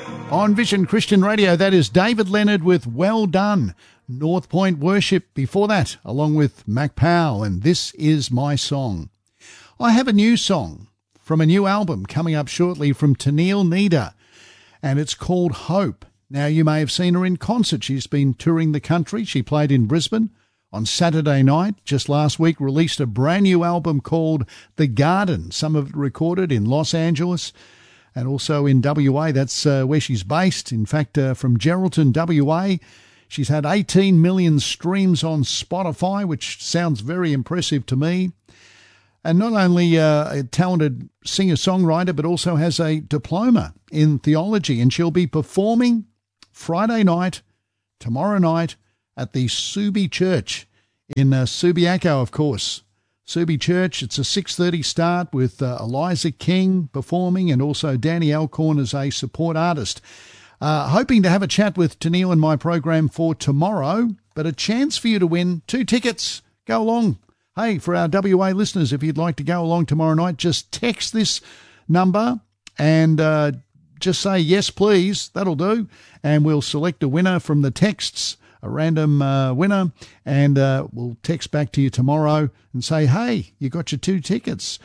On Vision Christian Radio, that is David Leonard with Well Done. North Point Worship before that, along with Mac Powell, and This Is My Song. I have a new song from a new album coming up shortly from Tennille Nida, and it's called Hope. Now, you may have seen her in concert. She's been touring the country. She played in Brisbane on Saturday night. Just last week, released a brand new album called The Garden, some of it recorded in Los Angeles and also in WA. That's where she's based. In fact, from Geraldton, WA, she's had 18 million streams on Spotify, which sounds very impressive to me. And not only a talented singer-songwriter, but also has a diploma in theology. And she'll be performing Friday night, tomorrow night, at the Subi Church in Subiaco, of course. Subi Church, it's a 6:30 start with Eliza King performing and also Danny Alcorn as a support artist. Hoping to have a chat with Tennille in my program for tomorrow, but a chance for you to win 2 tickets. Go along. Hey, for our WA listeners, if you'd like to go along tomorrow night, just text this number and just say, yes, please. That'll do. And we'll select a winner from the texts, a random winner, and we'll text back to you tomorrow and say, hey, you got your 2 tickets.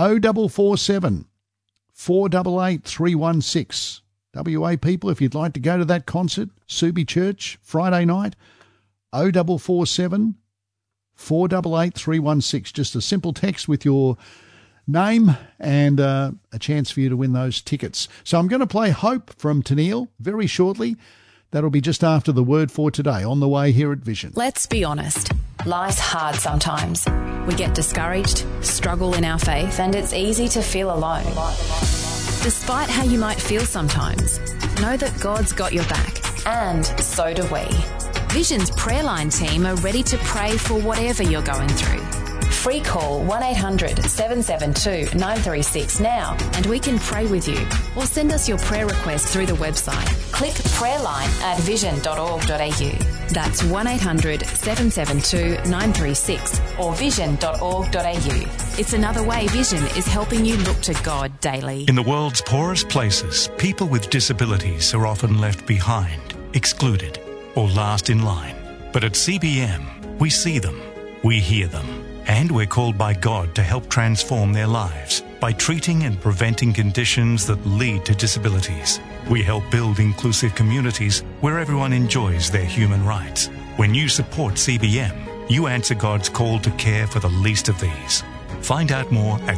0447 488 316. WA people, if you'd like to go to that concert, Subi Church, Friday night, 0447 488 316. Just a simple text with your name and a chance for you to win those tickets. So I'm going to play Hope from Tennille very shortly. That'll be just after the word for today on the way here at Vision. Let's be honest. Life's hard sometimes. We get discouraged, struggle in our faith, and it's easy to feel alone. Despite how you might feel sometimes, know that God's got your back. And so do we. Vision's prayer line team are ready to pray for whatever you're going through. Free call 1-800-772-936 now and we can pray with you. Or send us your prayer request through the website. Click prayerline at vision.org.au. That's 1-800-772-936 or vision.org.au. It's another way Vision is helping you look to God daily. In the world's poorest places, people with disabilities are often left behind, excluded, or last in line. But at CBM, we see them, we hear them, and we're called by God to help transform their lives by treating and preventing conditions that lead to disabilities. We help build inclusive communities where everyone enjoys their human rights. When you support CBM, you answer God's call to care for the least of these. Find out more at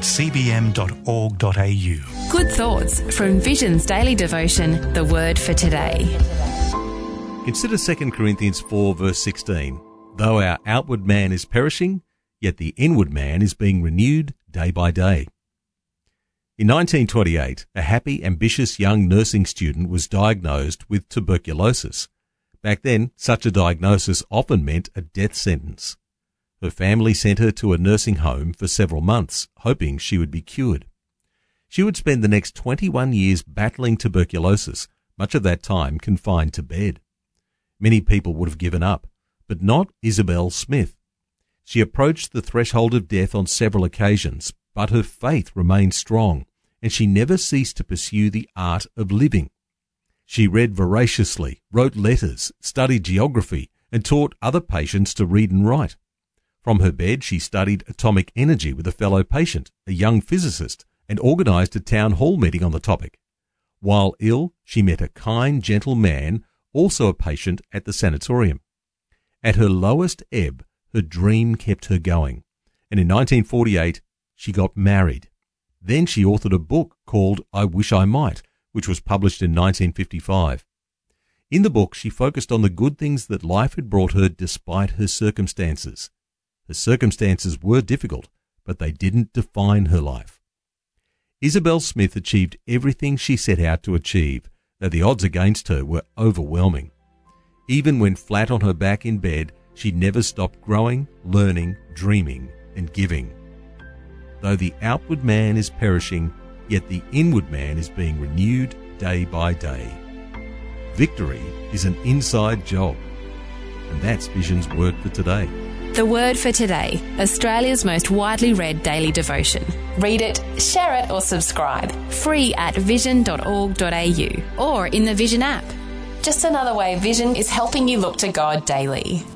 cbm.org.au. Good thoughts from Vision's daily devotion, The Word for Today. Consider 2 Corinthians 4 verse 16. Though our outward man is perishing, yet the inward man is being renewed day by day. In 1928, a happy, ambitious young nursing student was diagnosed with tuberculosis. Back then, such a diagnosis often meant a death sentence. Her family sent her to a nursing home for several months, hoping she would be cured. She would spend the next 21 years battling tuberculosis, much of that time confined to bed. Many people would have given up, but not Isabel Smith. She approached the threshold of death on several occasions, but her faith remained strong, and she never ceased to pursue the art of living. She read voraciously, wrote letters, studied geography, and taught other patients to read and write. From her bed, she studied atomic energy with a fellow patient, a young physicist, and organized a town hall meeting on the topic. While ill, she met a kind, gentle man, also a patient at the sanatorium. At her lowest ebb, her dream kept her going, and in 1948, she got married. Then she authored a book called I Wish I Might, which was published in 1955. In the book, she focused on the good things that life had brought her despite her circumstances. Her circumstances were difficult, but they didn't define her life. Isabel Smith achieved everything she set out to achieve, though the odds against her were overwhelming. Even when flat on her back in bed, she never stopped growing, learning, dreaming, and giving. Though the outward man is perishing, yet the inward man is being renewed day by day. Victory is an inside job. And that's Vision's word for today. The Word for Today, Australia's most widely read daily devotion. Read it, share it or subscribe. Free at vision.org.au or in the Vision app. Just another way Vision is helping you look to God daily.